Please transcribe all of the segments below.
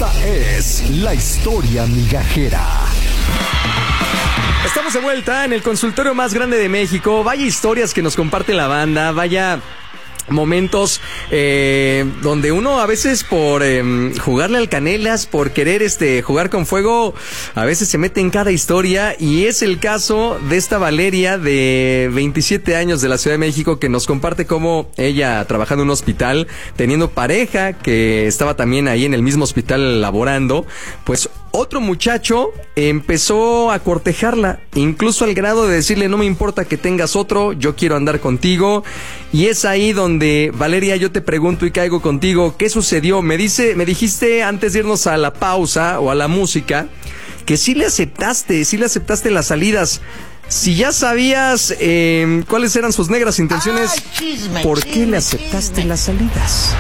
Esta es la historia migajera. Estamos de vuelta en el consultorio más grande de México. Vaya historias que nos comparte la banda, vaya momentos donde uno a veces por jugarle al canelas, por querer jugar con fuego, a veces se mete en cada historia, y es el caso de esta Valeria de 27 años de la Ciudad de México, que nos comparte cómo ella, trabajando en un hospital, teniendo pareja que estaba también ahí en el mismo hospital laborando, pues otro muchacho empezó a cortejarla, incluso al grado de decirle: no me importa que tengas otro, yo quiero andar contigo. Y es ahí donde, Valeria, yo te pregunto y caigo contigo, ¿qué sucedió? Me dijiste antes de irnos a la pausa o a la música, que sí le aceptaste las salidas. Si ya sabías cuáles eran sus negras intenciones, ¿por qué le aceptaste las salidas?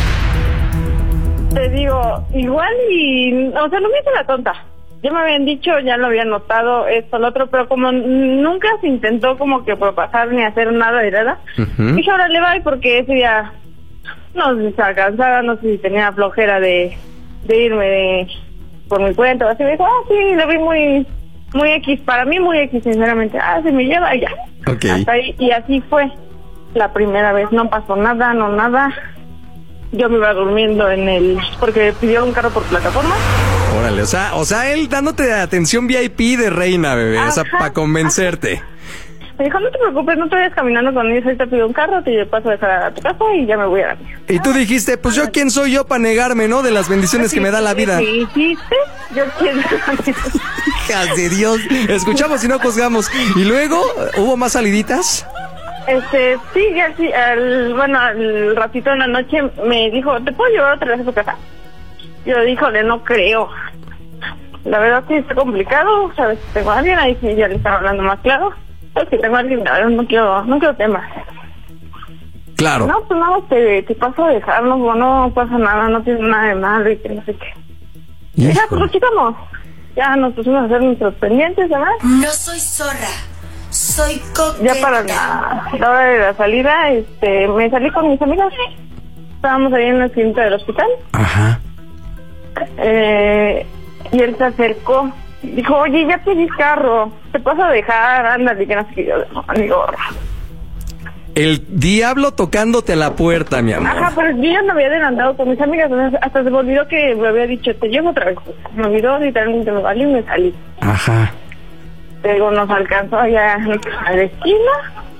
Te digo, igual o sea, no me hice la tonta. Ya me habían dicho, ya lo habían notado, esto, lo otro, pero como nunca se intentó como que propasar ni hacer nada de nada, dije, ahora le va, porque ese día no sé si estaba cansada, no sé si tenía flojera de irme por mi cuenta, o así. Me dijo, sí, lo vi muy X, para mí muy X, sinceramente. Se me lleva y ya. Okay. Hasta ahí, y así fue la primera vez, no pasó nada, nada. Yo me iba durmiendo porque pidió un carro por plataforma. Órale, o sea, él dándote atención VIP de reina, bebé. Ajá, o sea, para convencerte. Me dijo, no te preocupes, no te vayas caminando con ellos, ahorita pido un carro, te paso a dejar a tu casa y ya me voy a la mía. Y tú dijiste, pues yo quién soy yo para negarme, ¿no? De las bendiciones que me da la vida. Sí, dijiste, yo quién soy. Hijas de Dios. Escuchamos y no juzgamos. ¿Y luego hubo más saliditas? Sí, ya sí, al ratito en la noche me dijo, ¿te puedo llevar otra vez a tu casa? Yo díjole, no creo. La verdad sí está complicado, ¿sabes? Tengo a alguien, ahí sí ya le estaba hablando más claro. Es que tengo a alguien, la verdad no quiero temas. Claro. No, pues nada, te paso a dejar, no pasa nada, no tiene nada de malo y que no sé qué. Y ya, pues lo quitamos. Ya nos pusimos a hacer nuestros pendientes, ¿verdad? No soy zorra. Soy coqueta. Ya para la hora de la salida, me salí con mis amigas. Estábamos ahí en la esquina del hospital. Ajá. Y él se acercó. Dijo, oye, ya pedí carro. Te paso a dejar, ándale, que no sé qué. Yo, amigo. El diablo tocándote a la puerta, mi amor. Ajá, pero yo ya me había adelantado con mis amigas, hasta se me olvidó que me había dicho, te llevo otra vez. Me olvidó, literalmente me valió y me salí. Ajá. Luego nos alcanzó allá a la esquina.